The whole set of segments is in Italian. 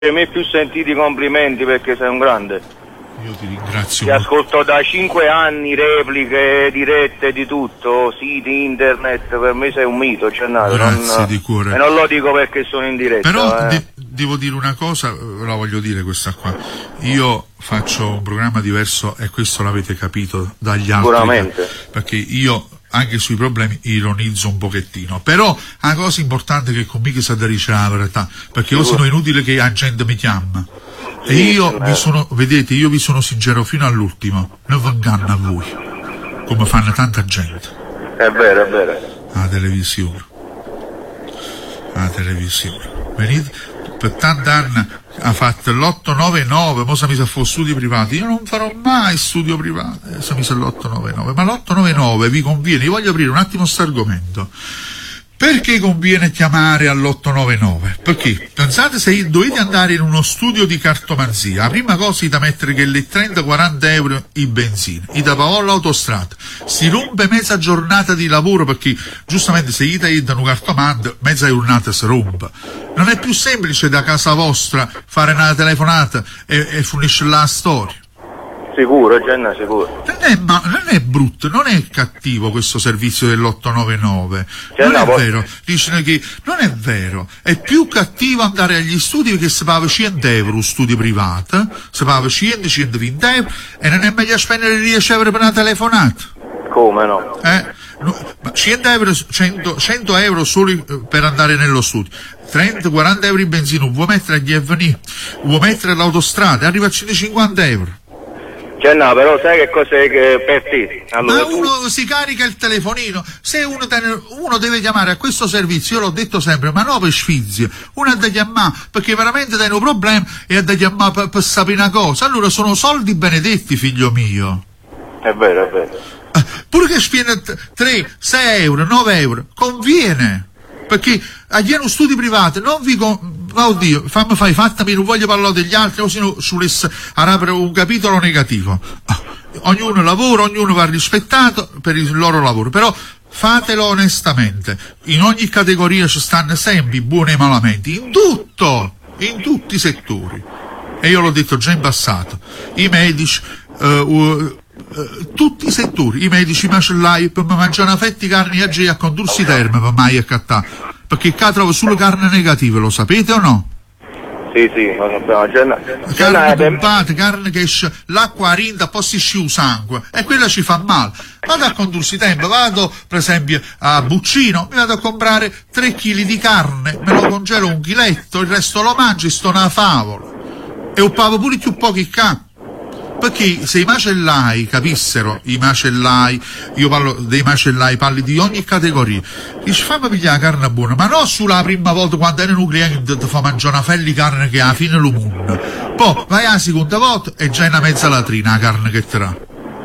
me più sentiti complimenti perché sei un grande. Io ti ringrazio. Ti ascolto da 5 anni, repliche, dirette, di tutto, siti, internet, per me sei un mito, Gennaro. Grazie di cuore. E non lo dico perché sono in diretta. Però devo dire una cosa, la voglio dire questa qua. Io faccio un programma diverso e questo l'avete capito dagli altri. Sicuramente. Perché io anche sui problemi ironizzo un pochettino, però una cosa importante è che con me che sa da ricevere la verità, perché io sono inutile che la gente mi chiama. E io vi sono, vedete, io vi sono sincero fino all'ultimo, non venganno a voi, come fanno tanta gente. È vero, è vero. La televisione. Venite, per tanti anni ha fatto l'899, mo se mi sa fuori studi privati, io non farò mai studio privato, se mi sa l'899, ma l'899 vi conviene, io voglio aprire un attimo questo argomento. Perché conviene chiamare all'899? Perché pensate se dovete andare in uno studio di cartomanzia, la prima cosa è da mettere che le 30-40 euro in benzina, e da pagare l'autostrada, si rompe mezza giornata di lavoro perché giustamente se gli danno un cartomante mezza giornata si rompe. Non è più semplice da casa vostra fare una telefonata e finisce la storia. Sicuro, Genna, sicuro. Non è brutto, non è cattivo questo servizio dell'899. Non è vero, dicono che non è vero, è più cattivo andare agli studi perché si paga 100 euro studi privati, si paga 100-120 euro e non è meglio spendere 10 euro per una telefonata. Come no? Ma 100 euro solo per andare nello studio. 30-40 euro in benzina, vuoi mettere agli F&I, vuoi mettere all'autostrada, arriva a 150 euro. Cioè no, però sai che cos'è che per te? Allora, ma uno si carica il telefonino, se uno deve chiamare a questo servizio, io l'ho detto sempre, ma no per sfizie, uno ha da chiamare perché veramente dai un problema e ha da chiamare per sapere una cosa, allora sono soldi benedetti, figlio mio. È vero, è vero. Pure che spiega 3, 6 euro, 9 euro, conviene, perché agli hanno studi privati, non vi oddio, fattami, non voglio parlare degli altri, così aprire un capitolo negativo. Ognuno lavora, ognuno va rispettato per il loro lavoro, però fatelo onestamente. In ogni categoria ci stanno sempre i buoni e i malamente, in tutti i settori. E io l'ho detto già in passato. I medici, tutti i settori, i medici, i macellai, per mangiare una fetta di carne a condursi terme, per mai accattare. Perché qua trovo solo carne negativa, lo sapete o no? Sì, lo sappiamo. Carne pompata, carne che esce l'acqua rinda, poi si sciù sangue, e quella ci fa male. Vado a condursi tempo, vado per esempio a Buccino, mi vado a comprare 3 kg di carne, me lo congelo 1 chiletto, il resto lo mangio e sto una favola. E ho pago pure più pochi capi. Perché se i macellai capissero, io parlo dei macellai, parli di ogni categoria, dice fammi pigliare la carne buona, ma non sulla prima volta quando è un cliente ti fa mangiare una fella di carne che alla fine lo mondo, poi vai alla seconda volta e già è una mezza latrina la carne che ti dà.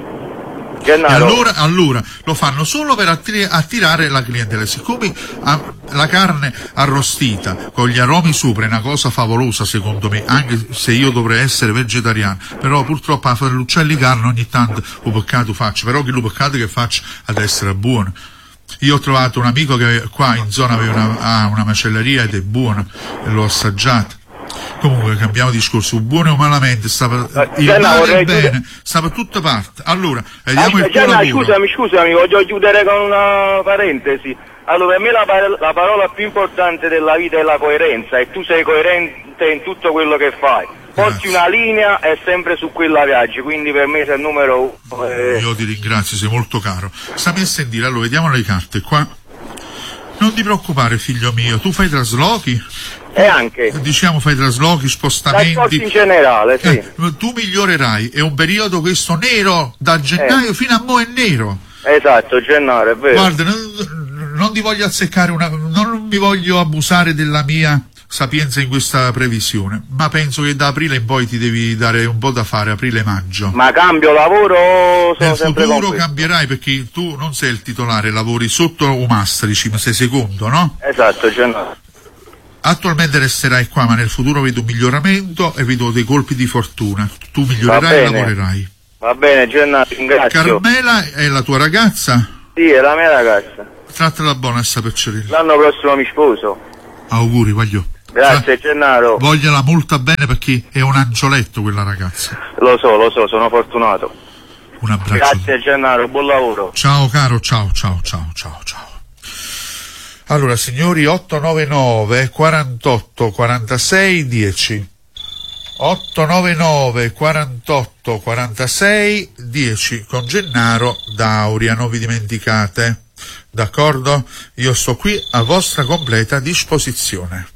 E allora lo fanno solo per attirare la clientela. Siccome la carne arrostita con gli aromi sopra è una cosa favolosa secondo me, anche se io dovrei essere vegetariano, però purtroppo a fare l'uccello di carne ogni tanto un peccato faccio, però che lo peccato che faccio ad essere buono. Io ho trovato un amico che qua in zona aveva una macelleria ed è buono e l'ho assaggiato. Comunque cambiamo discorso, buono o malamente, il male e il bene, sta per tutte parti. Allora, vediamo il tuo lavoro. Scusami, voglio chiudere con una parentesi. Allora, per me la parola più importante della vita è la coerenza, e tu sei coerente in tutto quello che fai. Porti una linea e sempre su quella viaggi, quindi per me sei il numero 1. Io ti ringrazio, sei molto caro. Stammi a sentire, allora, vediamo le carte qua. Non ti preoccupare, figlio mio, tu fai traslochi? E anche. Diciamo fai traslochi, spostamenti. In generale, sì. Tu migliorerai, è un periodo questo nero, da gennaio fino a mo' è nero. Esatto, gennaio, è vero. Guarda, non ti voglio azzeccare non mi voglio abusare della mia sapienza in questa previsione, ma penso che da aprile in poi ti devi dare un po' da fare, aprile-maggio. Ma cambio lavoro? Nel futuro cambierai perché tu non sei il titolare, lavori sotto un Maastricht, ma sei secondo, no? Esatto, gennaio. Attualmente resterai qua, ma nel futuro vedo un miglioramento e vedo dei colpi di fortuna. Tu migliorerai e lavorerai. Va bene, Gennaro, ringrazio. Carmela è la tua ragazza? Sì, è la mia ragazza. Trattala buona, sta pecciorella. L'anno prossimo mi sposo. Auguri, voglio. Grazie Gennaro. Vogliela molto bene perché è un angioletto quella ragazza. Lo so, sono fortunato. Un abbraccio. Grazie Gennaro, buon lavoro. Ciao caro, ciao. Allora signori, 899 48 46 10. 899 48 46 10 con Gennaro Dauria, non vi dimenticate, d'accordo? Io sto qui a vostra completa disposizione.